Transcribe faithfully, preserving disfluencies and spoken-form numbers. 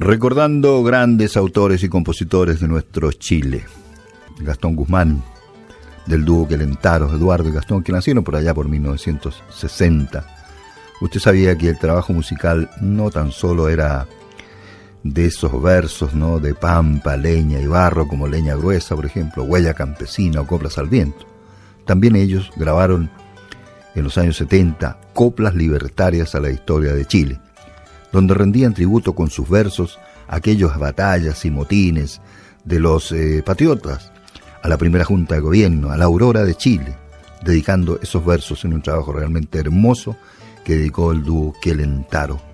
Recordando grandes autores y compositores de nuestro Chile. Gastón Guzmán, del dúo Quelentaro, Eduardo y Gastón, que nacieron por allá por mil novecientos sesenta. Usted sabía que el trabajo musical no tan solo era de esos versos, ¿no?, de pampa, leña y barro, como Leña Gruesa, por ejemplo, Huella Campesina o Coplas al Viento. También ellos grabaron en los años setenta coplas libertarias a la historia de Chile, donde rendían tributo con sus versos a aquellas batallas y motines de los eh, patriotas, a la primera Junta de Gobierno, a la Aurora de Chile, dedicando esos versos en un trabajo realmente hermoso que dedicó el dúo Quelentaro.